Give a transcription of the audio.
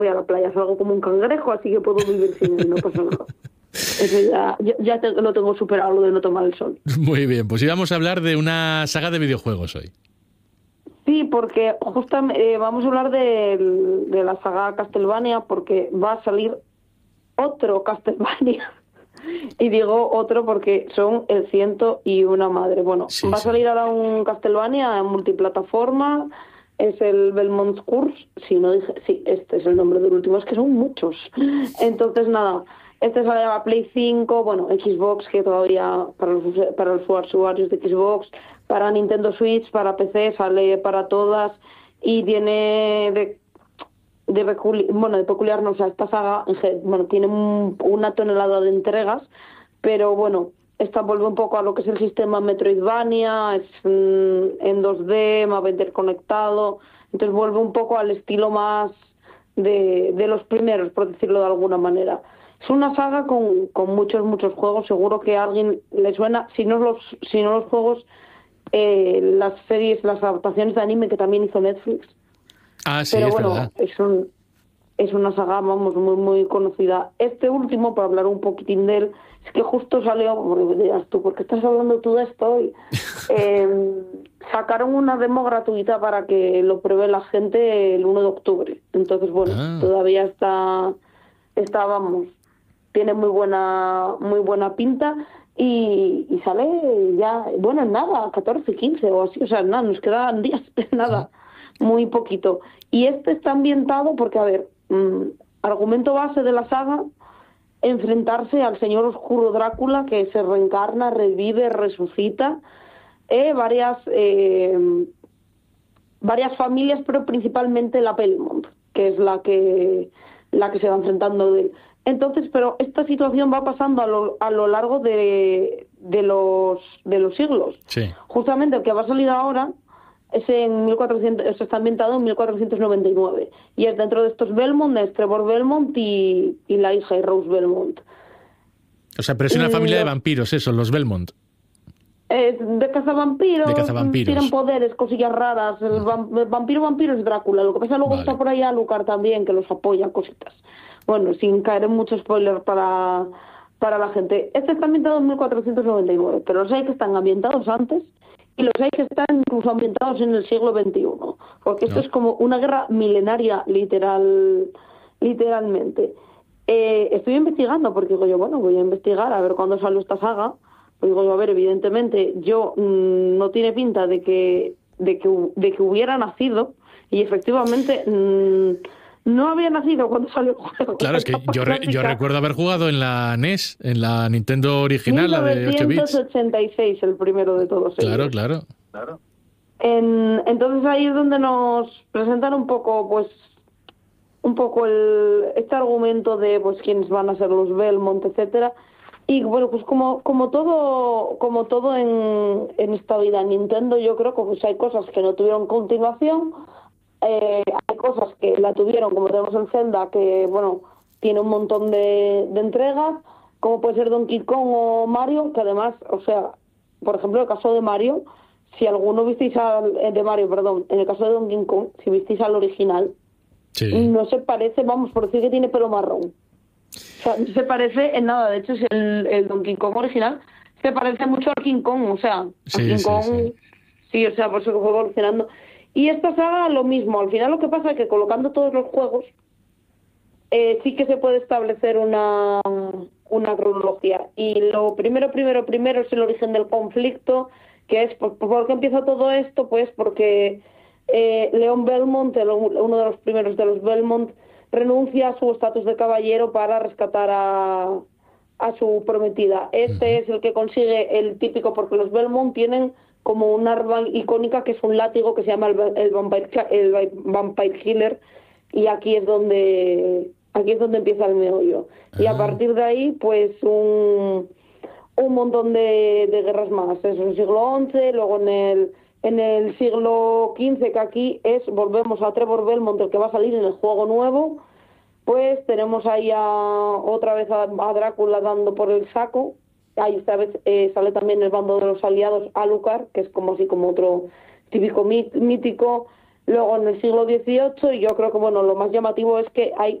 voy a la playa, salgo como un cangrejo, así que puedo vivir sin él, no pasa nada. Eso lo tengo superado, lo de no tomar el sol. Muy bien, pues íbamos a hablar de una saga de videojuegos hoy. Sí, porque justamente vamos a hablar de la saga Castlevania, porque va a salir otro Castlevania. Y digo otro porque son el 101 madre. Bueno, Sí, va a sí. salir ahora un Castlevania en multiplataforma, es el Belmont's Curse, si no dije, sí, este es el nombre del último, es que son muchos. Entonces, nada, este sale a Play 5, bueno, Xbox, que todavía para los usuarios de Xbox, para Nintendo Switch, para PC, sale para todas, y tiene de peculiar, no, o sea, esta saga, bueno, tiene una tonelada de entregas, pero bueno, esta vuelve un poco a lo que es el sistema Metroidvania, es en 2D, más interconectado, entonces vuelve un poco al estilo más de los primeros, por decirlo de alguna manera. Es una saga con muchos juegos, seguro que a alguien le suena, si no los juegos, las series, las adaptaciones de anime que también hizo Netflix. Ah, sí, Pero es bueno, verdad. es una saga, vamos, muy conocida. Este último, para hablar un poquitín de él, es que justo salió, porque dirás tú, ¿por qué estás hablando tú de esto hoy? Sacaron una demo gratuita para que lo pruebe la gente el 1 de octubre. Entonces, bueno, Ah, todavía vamos, tiene muy buena pinta y sale ya, bueno, nada, 14, 15 o así, o sea, nada, nos quedan días, nada, muy poquito. Y este está ambientado porque, a ver, argumento base de la saga, enfrentarse al señor oscuro Drácula, que se reencarna, revive, resucita, varias familias, pero principalmente la Belmont, que es la que se va enfrentando de él. Entonces, pero esta situación va pasando a lo largo de los siglos. sí. Justamente el que va a salir ahora es en 1400, está ambientado en 1499 y es dentro de estos Belmont, es Trevor Belmont y la hija de Rose Belmont. O sea, pero es una familia de vampiros, eso, los Belmont. De cazavampiros, De tienen cazavampiros. poderes, cosillas raras. El vampiro es Drácula. Lo que pasa luego está Vale. por ahí Alucard también, que los apoya, cositas. Bueno, sin caer en mucho spoiler para la gente. Este está ambientado en 1499, pero los hay que están ambientados antes y los hay que están incluso ambientados en el siglo XXI. Porque esto No. es como una guerra milenaria, literalmente. Estoy investigando porque digo yo, bueno, voy a investigar a ver cuándo sale esta saga. Pues digo yo, a ver, evidentemente yo no tiene pinta de que hubiera nacido y efectivamente no había nacido cuando salió el juego. Claro, es que yo recuerdo haber jugado en la NES, en la Nintendo original, la de 8 bits. 1986, el primero de todos Claro, ellos. claro. Entonces ahí es donde nos presentan un poco, pues, este argumento de pues quiénes van a ser los Belmont, etcétera. Y bueno, pues como todo en esta vida Nintendo, yo creo que pues hay cosas que no tuvieron continuación, hay cosas que la tuvieron, como tenemos en Zelda, que bueno, tiene un montón de entregas, como puede ser Donkey Kong o Mario, que además, o sea, por ejemplo, el caso de Mario, si alguno visteis de Mario, perdón, en el caso de Donkey Kong, si visteis al original, Sí. no se parece, vamos, por decir que tiene pelo marrón. O sea, no se parece en nada. De hecho, es el Donkey Kong original se parece mucho a King Kong. O sea, Sí, a King sí, Kong, sí. sí, o sea, por eso que fue evolucionando. Y esta saga lo mismo. Al final lo que pasa es que colocando todos los juegos sí que se puede establecer una cronología. Y lo primero es el origen del conflicto, que es ¿por qué empieza todo esto? Pues porque Leon Belmont, uno de los primeros de los Belmont, renuncia a su estatus de caballero para rescatar a su prometida. Este es el que consigue el típico, porque los Belmont tienen como un arma icónica que es un látigo que se llama el Vampire Killer, y aquí es donde empieza el meollo. Y a partir de ahí, pues un montón de guerras más. Es en el siglo XI, luego en el siglo XV, que aquí volvemos a Trevor Belmont, el que va a salir en el juego nuevo, pues tenemos ahí otra vez a Drácula dando por el saco. Ahí esta vez sale también el bando de los aliados Alucard, que es como así como otro típico mítico. luego en el siglo XVIII, y yo creo que bueno, lo más llamativo es que hay